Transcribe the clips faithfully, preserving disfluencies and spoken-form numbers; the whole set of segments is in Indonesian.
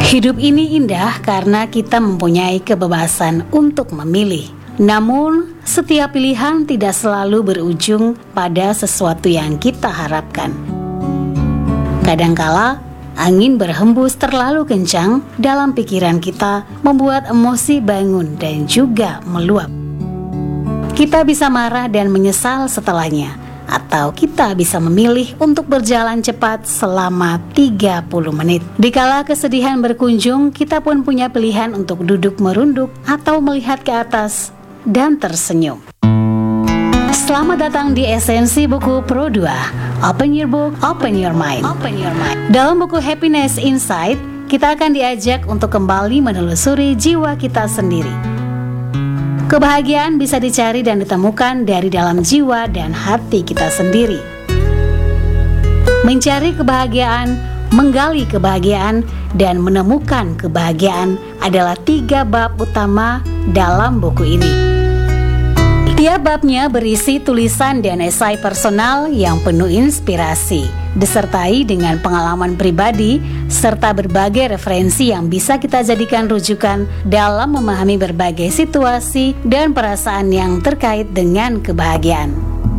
Hidup ini indah karena kita mempunyai kebebasan untuk memilih. Namun, setiap pilihan tidak selalu berujung pada sesuatu yang kita harapkan. Kadangkala, angin berhembus terlalu kencang dalam pikiran kita, membuat emosi bangun dan juga meluap. Kita bisa marah dan menyesal setelahnya, atau kita bisa memilih untuk berjalan cepat selama tiga puluh menit. Dikala kesedihan berkunjung, kita pun punya pilihan untuk duduk merunduk atau melihat ke atas dan tersenyum. Selamat datang di Esensi Buku Pro dua. Open your book, open your mind. Open your mind. Dalam buku Happiness Inside, kita akan diajak untuk kembali menelusuri jiwa kita sendiri. Kebahagiaan bisa dicari dan ditemukan dari dalam jiwa dan hati kita sendiri. Mencari kebahagiaan, menggali kebahagiaan, dan menemukan kebahagiaan adalah tiga bab utama dalam buku ini. Tiap babnya berisi tulisan dan esai personal yang penuh inspirasi, disertai dengan pengalaman pribadi, serta berbagai referensi yang bisa kita jadikan rujukan dalam memahami berbagai situasi dan perasaan yang terkait dengan kebahagiaan.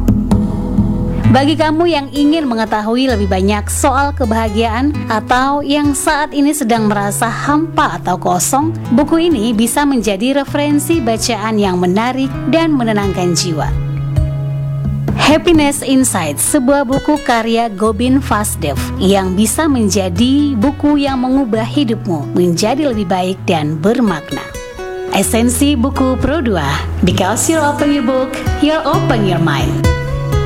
Bagi kamu yang ingin mengetahui lebih banyak soal kebahagiaan atau yang saat ini sedang merasa hampa atau kosong, buku ini bisa menjadi referensi bacaan yang menarik dan menenangkan jiwa. Happiness Inside, sebuah buku karya Gobind Vasdev yang bisa menjadi buku yang mengubah hidupmu menjadi lebih baik dan bermakna. Esensi Buku Pro dua, because you open your book, you open your mind.